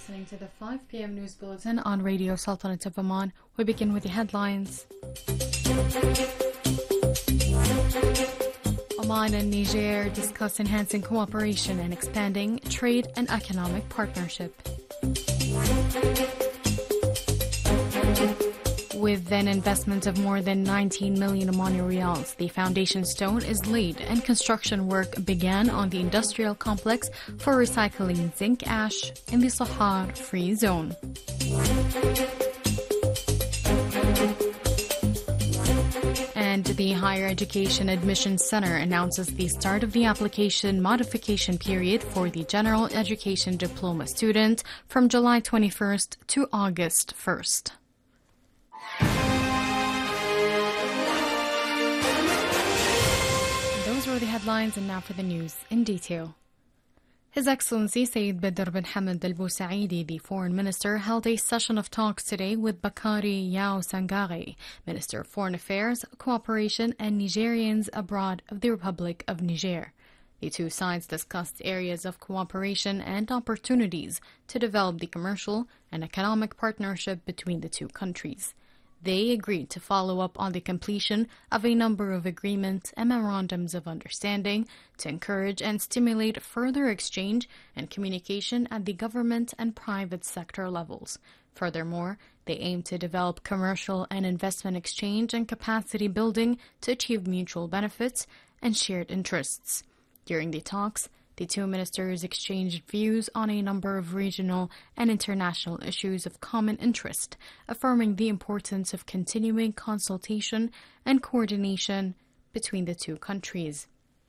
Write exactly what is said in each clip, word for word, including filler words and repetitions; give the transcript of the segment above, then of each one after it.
listening to the five p m news bulletin on Radio Sultanate of Oman. We begin with the headlines. Oman and Niger discuss enhancing cooperation and expanding trade and economic partnership. With an investment of more than nineteen million Omani riyals, the foundation stone is laid and construction work began on the industrial complex for recycling zinc ash in the Sahar Free Zone. And the Higher Education Admissions Center announces the start of the application modification period for the General Education Diploma student from July twenty-first to August first. Those were the headlines, and now for the news in detail. His Excellency Sayyid Badr bin Hamad Al Busaidi, the Foreign Minister, held a session of talks today with Bakari Yao Sangare, Minister of Foreign Affairs, Cooperation and Nigerians abroad of the Republic of Niger. The two sides discussed areas of cooperation and opportunities to develop the commercial and economic partnership between the two countries. They agreed to follow up on the completion of a number of agreements and memorandums of understanding to encourage and stimulate further exchange and communication at the government and private sector levels. Furthermore, they aim to develop commercial and investment exchange and capacity building to achieve mutual benefits and shared interests. During the talks, the two ministers exchanged views on a number of regional and international issues of common interest, affirming the importance of continuing consultation and coordination between the two countries.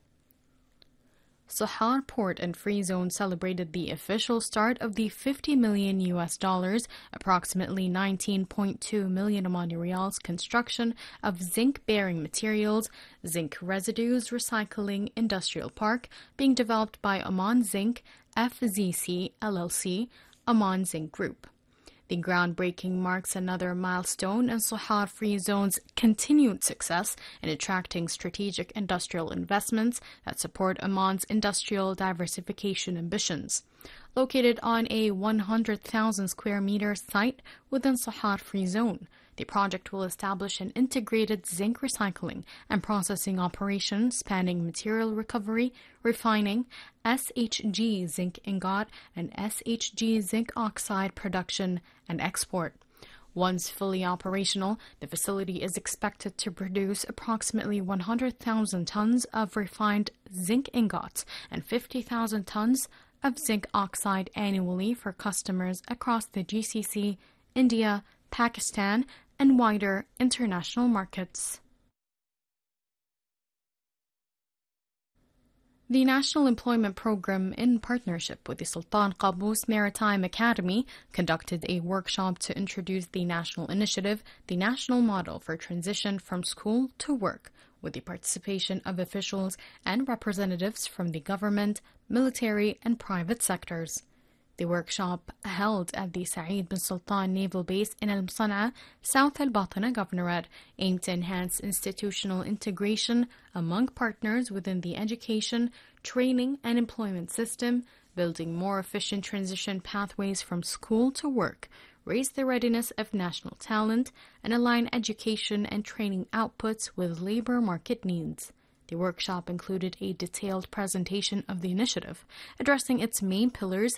Sahar Port and Free Zone celebrated the official start of the fifty million U S dollars, approximately nineteen point two million Omani riyals construction of zinc-bearing materials, zinc residues recycling industrial park being developed by Oman Zinc F Z C L L C, Oman Zinc Group. The groundbreaking marks another milestone in Sahar Free Zone's continued success in attracting strategic industrial investments that support Oman's industrial diversification ambitions. Located on a one hundred thousand square meter site within Sahar Free Zone, the project will establish an integrated zinc recycling and processing operation spanning material recovery, refining, S H G zinc ingot, and S H G zinc oxide production and export. Once fully operational, the facility is expected to produce approximately one hundred thousand tons of refined zinc ingots and fifty thousand tons of zinc oxide annually for customers across the G C C, India, Pakistan, and wider international markets. The National Employment Program, in partnership with the Sultan Qaboos Maritime Academy, conducted a workshop to introduce the national initiative, the National Model for Transition from School to Work, with the participation of officials and representatives from the government, military, and private sectors. The workshop, held at the Saeed bin Sultan Naval Base in Al Msana'a, South Al Batana Governorate, aimed to enhance institutional integration among partners within the education, training, and employment system, building more efficient transition pathways from school to work, raise the readiness of national talent, and align education and training outputs with labor market needs. The workshop included a detailed presentation of the initiative, addressing its main pillars